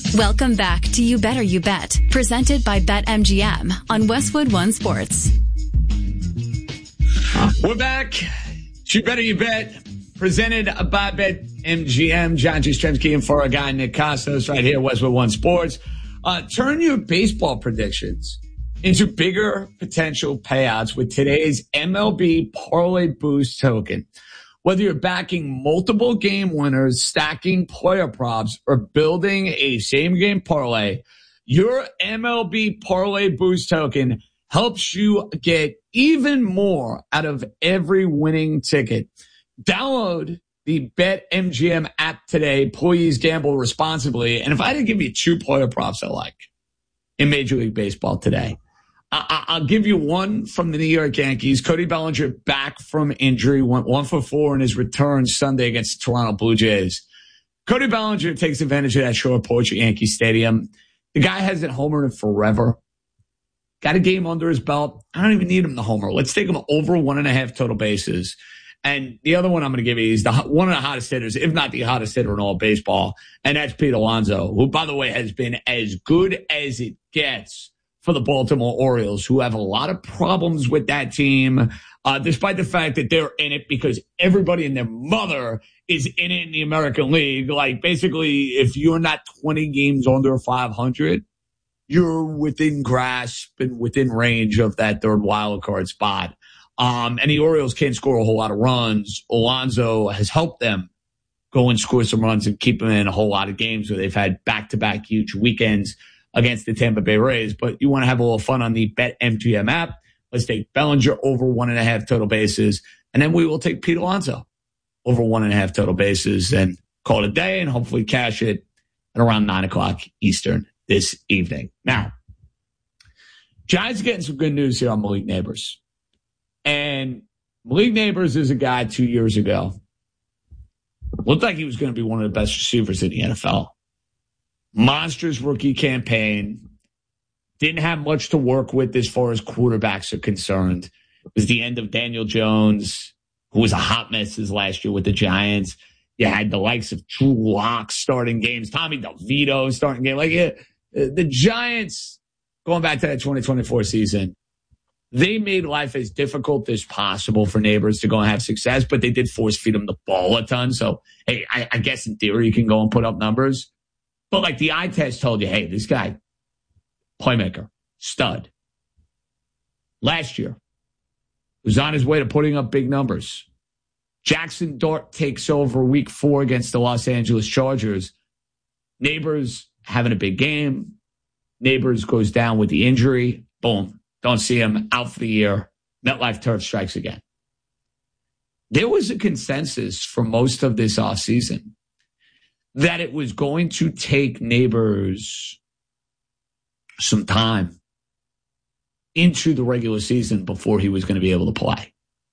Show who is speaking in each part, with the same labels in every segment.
Speaker 1: Welcome back to You Better You Bet, presented by BetMGM on Westwood One Sports.
Speaker 2: We're back. You Better You Bet, presented by BetMGM. John Jastrzemski and for our guy Nick Costos right here, Westwood One Sports. Turn your baseball predictions into bigger potential payouts with today's MLB Parlay Boost token. Whether you're backing multiple game winners, stacking player props, or building a same-game parlay, your MLB Parlay Boost token helps you get even more out of every winning ticket. Download the BetMGM app today. Please gamble responsibly. And if I had to give you two player props I like in Major League Baseball today, I'll give you one from the New York Yankees. Cody Bellinger back from injury, went 1 for 4 in his return Sunday against the Toronto Blue Jays. Cody Bellinger takes advantage of that short porch at Yankee Stadium. The guy hasn't homered in forever. Got a game under his belt. I don't even need him to homer. Let's take him over 1.5 total bases. And the other one I'm going to give you is one of the hottest hitters, if not the hottest hitter in all baseball, and that's Pete Alonso, who, by the way, has been as good as it gets for the Baltimore Orioles, who have a lot of problems with that team, despite the fact that they're in it because everybody and their mother is in it in the American League. Like, basically, if you're not 20 games under 500, you're within grasp and within range of that third wild card spot. And the Orioles can't score a whole lot of runs. Alonso has helped them go and score some runs and keep them in a whole lot of games where they've had back-to-back huge weekends against the Tampa Bay Rays. But you want to have a little fun on the BetMGM app. Let's take Bellinger over 1.5 total bases. And then we will take Pete Alonso over 1.5 total bases and call it a day and hopefully cash it at around 9 o'clock Eastern this evening. Now, Giants are getting some good news here on Malik Neighbors. And Malik Neighbors is a guy 2 years ago. Looked like he was going to be one of the best receivers in the NFL. Monstrous rookie campaign. Didn't have much to work with as far as quarterbacks are concerned. It was the end of Daniel Jones, who was a hot mess his last year with the Giants. You had the likes of Drew Lock starting games, Tommy DeVito starting game. Like the Giants, going back to that 2024 season, they made life as difficult as possible for Neighbors to go and have success, but they did force feed him the ball a ton. So, hey, I guess in theory you can go and put up numbers. But like the eye test told you, hey, this guy, playmaker, stud. Last year, was on his way to putting up big numbers. Jackson Dart takes over week 4 against the Los Angeles Chargers. Neighbors having a big game. Neighbors goes down with the injury. Boom. Don't see him, out for the year. MetLife turf strikes again. There was a consensus for most of this offseason that it was going to take Neighbors some time into the regular season before he was going to be able to play.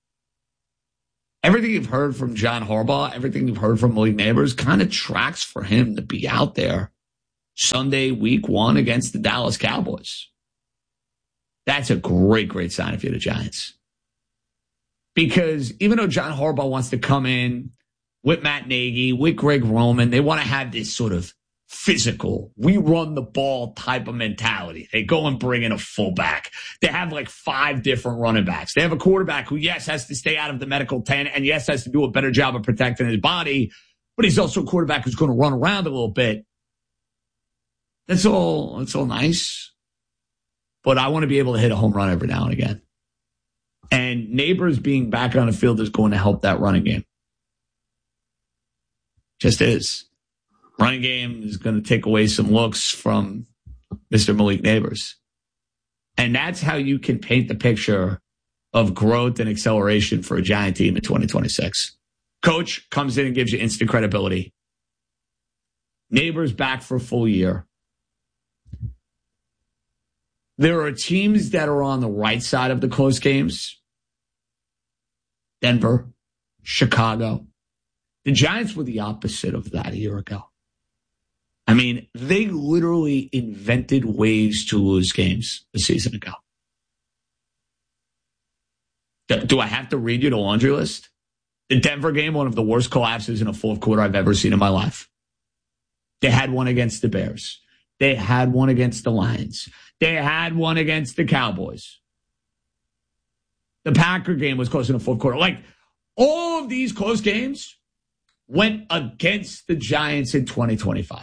Speaker 2: Everything you've heard from John Harbaugh, everything you've heard from Malik Neighbors kind of tracks for him to be out there Sunday, week 1 against the Dallas Cowboys. That's a great, great sign if you're the Giants. Because even though John Harbaugh wants to come in with Matt Nagy, with Greg Roman, they want to have this sort of physical, we run the ball type of mentality. They go and bring in a fullback. They have like 5 different running backs. They have a quarterback who, yes, has to stay out of the medical tent and, yes, has to do a better job of protecting his body, but he's also a quarterback who's going to run around a little bit. That's all nice. But I want to be able to hit a home run every now and again. And Neighbors being back on the field is going to help that running game. Just is. Running game is going to take away some looks from Mr. Malik Neighbors. And that's how you can paint the picture of growth and acceleration for a Giant team in 2026. Coach comes in and gives you instant credibility. Neighbors back for a full year. There are teams that are on the right side of the close games. Denver, Chicago. The Giants were the opposite of that a year ago. I mean, they literally invented ways to lose games a season ago. Do I have to read you the laundry list? The Denver game, one of the worst collapses in a fourth quarter I've ever seen in my life. They had one against the Bears. They had one against the Lions. They had one against the Cowboys. The Packer game was close in the fourth quarter. Like, all of these close games went against the Giants in 2025.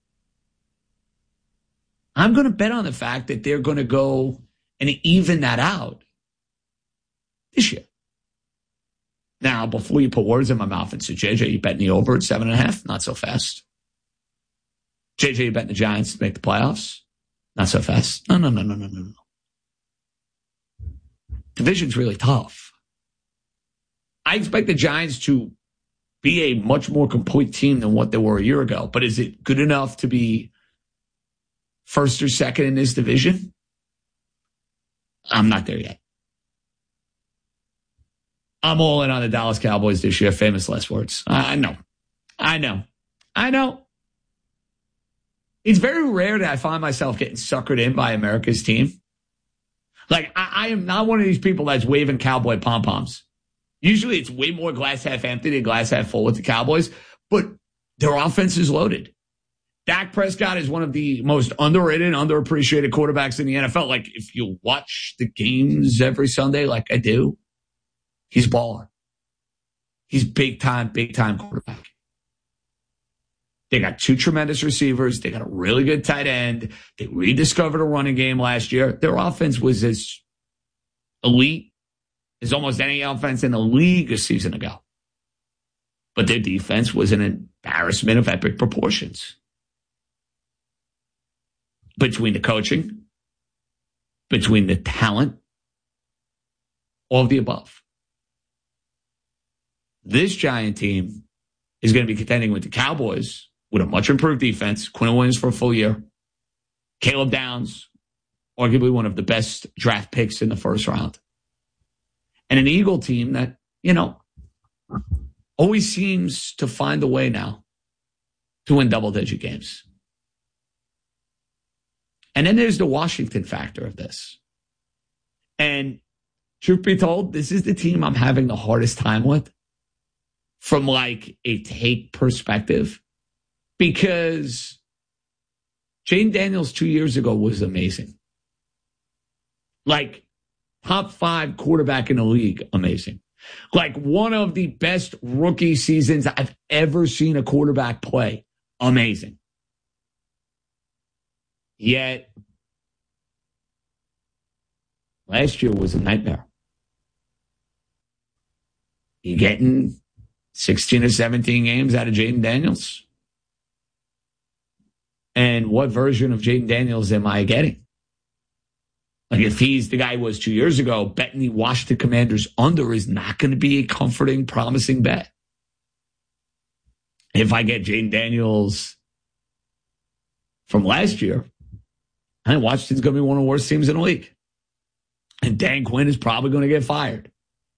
Speaker 2: I'm going to bet on the fact that they're going to go and even that out this year. Now, before you put words in my mouth and say, JJ, you betting the over at 7.5? Not so fast. JJ, you betting the Giants to make the playoffs? Not so fast. No. Division's really tough. I expect the Giants to be a much more complete team than what they were a year ago. But is it good enough to be first or second in this division? I'm not there yet. I'm all in on the Dallas Cowboys this year. Famous last words. I know. It's very rare that I find myself getting suckered in by America's team. Like, I am not one of these people that's waving cowboy pom-poms. Usually it's way more glass half empty than glass half full with the Cowboys, but their offense is loaded. Dak Prescott is one of the most underrated, underappreciated quarterbacks in the NFL. Like, if you watch the games every Sunday like I do, he's a baller. He's big time quarterback. They got two tremendous receivers. They got a really good tight end. They rediscovered a running game last year. Their offense was as elite as almost any offense in the league a season ago. But their defense was an embarrassment of epic proportions. Between the coaching, between the talent, all of the above. This Giant team is going to be contending with the Cowboys with a much improved defense. Quinn Williams for a full year. Caleb Downs, arguably one of the best draft picks in the first round. And an Eagle team that, always seems to find a way now to win double-digit games. And then there's the Washington factor of this. And truth be told, this is the team I'm having the hardest time with from like a take perspective, because Jayden Daniels 2 years ago was amazing. Like top 5 quarterback in the league, amazing. Like one of the best rookie seasons I've ever seen a quarterback play, amazing. Yet, last year was a nightmare. You're getting 16 or 17 games out of Jayden Daniels. And what version of Jayden Daniels am I getting? Like if he's the guy he was 2 years ago, betting he washed the Commanders under is not going to be a comforting, promising bet. If I get Jayden Daniels from last year, I think Washington's going to be one of the worst teams in the league. And Dan Quinn is probably going to get fired.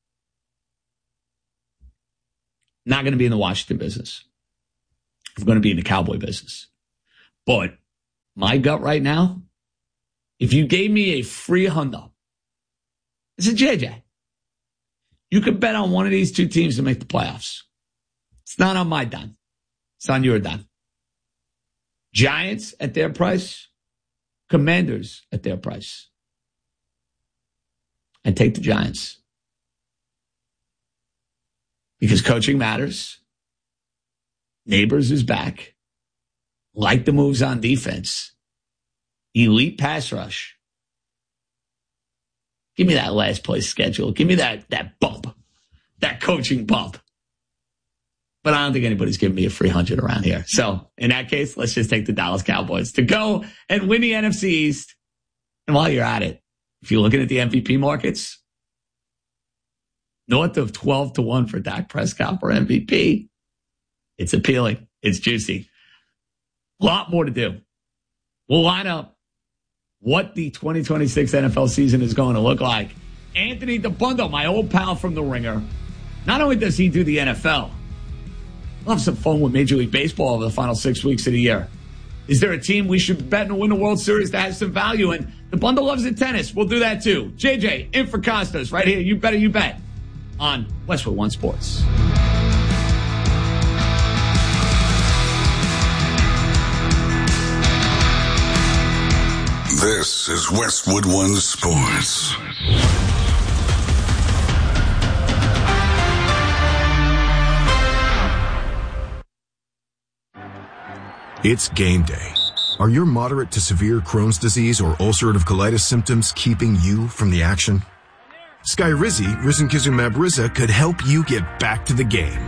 Speaker 2: Not going to be in the Washington business. I'm going to be in the Cowboy business. But my gut right now, if you gave me a free hundo, I said, JJ, you could bet on one of these two teams to make the playoffs. It's not on my dime. It's on your dime. Giants at their price, Commanders at their price. And take the Giants. Because coaching matters. Neighbors is back. Like the moves on defense. Elite pass rush. Give me that last place schedule. Give me that bump. That coaching bump. But I don't think anybody's giving me a free 100 around here. So in that case, let's just take the Dallas Cowboys to go and win the NFC East. And while you're at it, if you're looking at the MVP markets, north of 12-1 for Dak Prescott for MVP, it's appealing. It's juicy. A lot more to do. We'll line up what the 2026 NFL season is going to look like. Anthony DeBundo, my old pal from The Ringer, not only does he do the NFL, we'll have some fun with Major League Baseball over the final 6 weeks of the year. Is there a team we should bet to win the World Series that has some value? And DeBundo loves the tennis. We'll do that too. JJ, in for Costas, right here. You better, you bet. On Westwood One Sports.
Speaker 3: This is Westwood One Sports.
Speaker 4: It's game day. Are your moderate to severe Crohn's disease or ulcerative colitis symptoms keeping you from the action? Skyrizi, risankizumab Riza, could help you get back to the game.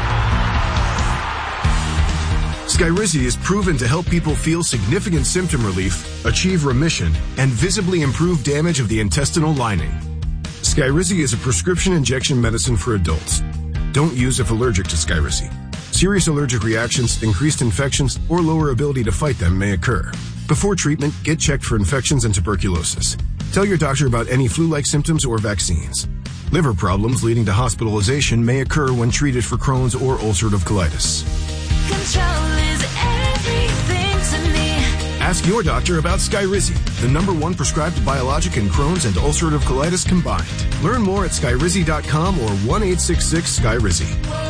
Speaker 4: Skyrizi is proven to help people feel significant symptom relief, achieve remission, and visibly improve damage of the intestinal lining. Skyrizi is a prescription injection medicine for adults. Don't use if allergic to Skyrizi. Serious allergic reactions, increased infections, or lower ability to fight them may occur. Before treatment, get checked for infections and tuberculosis. Tell your doctor about any flu-like symptoms or vaccines. Liver problems leading to hospitalization may occur when treated for Crohn's or ulcerative colitis.
Speaker 5: Control is everything to me.
Speaker 4: Ask your doctor about Skyrizi, the #1 prescribed biologic in Crohn's and ulcerative colitis combined. Learn more at skyrizi.com or 1-866-SKYRIZI.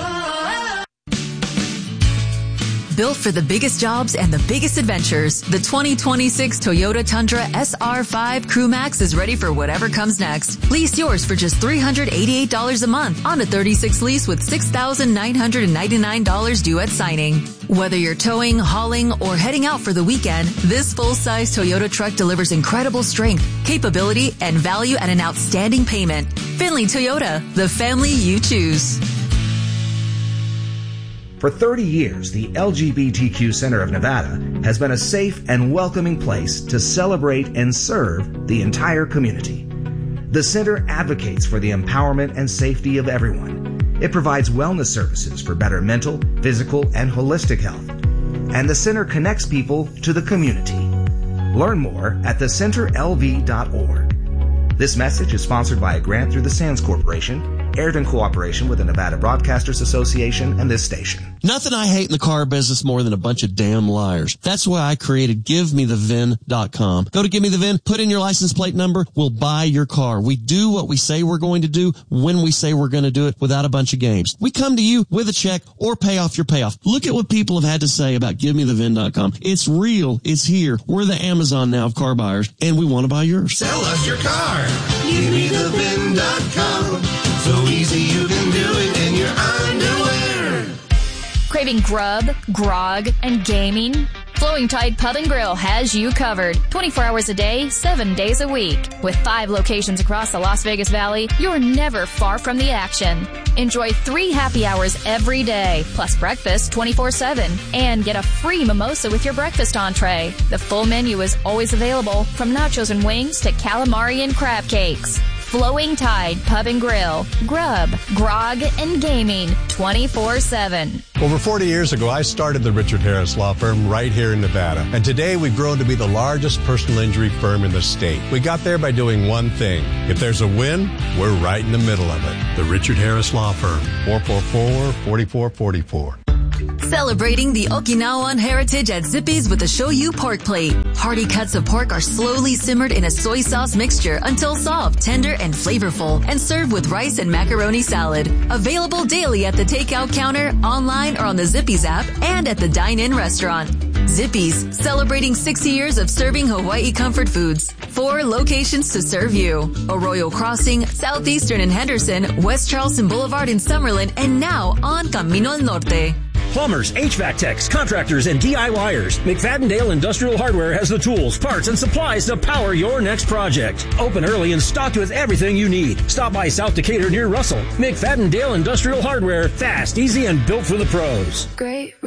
Speaker 1: Built for the biggest jobs and the biggest adventures, the 2026 Toyota Tundra SR5 Crew Max is ready for whatever comes next. Lease yours for just $388 a month on a 36 lease with $6,999 due at signing. Whether you're towing, hauling, or heading out for the weekend, this full-size Toyota truck delivers incredible strength, capability, and value at an outstanding payment. Finley Toyota, the family you choose.
Speaker 6: For 30 years, the LGBTQ Center of Nevada has been a safe and welcoming place to celebrate and serve the entire community. The center advocates for the empowerment and safety of everyone. It provides wellness services for better mental, physical, and holistic health. And the center connects people to the community. Learn more at thecenterlv.org. This message is sponsored by a grant through the Sands Corporation, aired in cooperation with the Nevada Broadcasters Association and this station.
Speaker 7: Nothing I hate in the car business more than a bunch of damn liars. That's why I created GiveMeTheVIN.com. Go to Give Me the VIN, put in your license plate number, we'll buy your car. We do what we say we're going to do when we say we're going to do it without a bunch of games. We come to you with a check or pay off your payoff. Look at what people have had to say about GiveMeTheVIN.com. It's real. It's here. We're the Amazon now of car buyers, and we want to buy yours.
Speaker 8: Sell us your car. GiveMeTheVIN.com. So easy you can do it in your underwear.
Speaker 9: Craving grub, grog, and gaming? Flowing Tide Pub and Grill has you covered. 24 hours a day, 7 days a week. With 5 locations across the Las Vegas Valley, you're never far from the action. Enjoy 3 happy hours every day, plus breakfast 24/7, and get a free mimosa with your breakfast entree. The full menu is always available, from nachos and wings to calamari and crab cakes. Flowing Tide Pub and Grill. Grub, grog, and gaming 24/7.
Speaker 10: Over 40 years ago, I started the Richard Harris Law Firm right here in Nevada. And today we've grown to be the largest personal injury firm in the state. We got there by doing one thing. If there's a win, we're right in the middle of it. The Richard Harris Law Firm, 444-4444.
Speaker 1: Celebrating the Okinawan heritage at Zippy's with the Shoyu pork plate. Hearty cuts of pork are slowly simmered in a soy sauce mixture until soft, tender, and flavorful, and served with rice and macaroni salad. Available daily at the takeout counter, online, or on the Zippy's app, and at the dine-in restaurant. Zippy's, celebrating 60 years of serving Hawaii comfort foods. 4 locations to serve you. Arroyo Crossing, Southeastern in Henderson, West Charleston Boulevard in Summerlin, and now on Camino al Norte.
Speaker 11: Plumbers, HVAC techs, contractors, and DIYers. McFadden-Dale Industrial Hardware has the tools, parts, and supplies to power your next project. Open early and stocked with everything you need. Stop by South Decatur near Russell. McFadden-Dale Industrial Hardware. Fast, easy, and built for the pros.
Speaker 5: Great